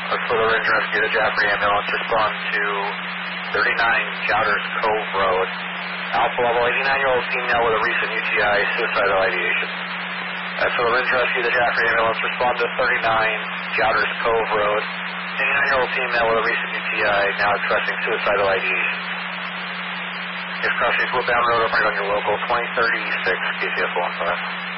Let's further rescue the Jaffrey ambulance. Respond to 39 Jouters Cove Road. Alpha level 89-year-old female with a recent UTI, suicidal ideation. That's further rescue the Jaffrey ambulance. Respond to 39 Jouters Cove Road. 89-year-old female with a recent UTI, now expressing suicidal ideation. If crossing Woodbound Road, operate on your local 2036 KCS 15.